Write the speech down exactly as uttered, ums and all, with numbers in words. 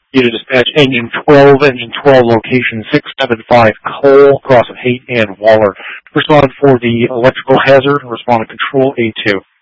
Unit dispatch, engine twelve, engine twelve, location six seven five Cole, cross of Haight and Waller. Respond for the electrical hazard, respond to control A two.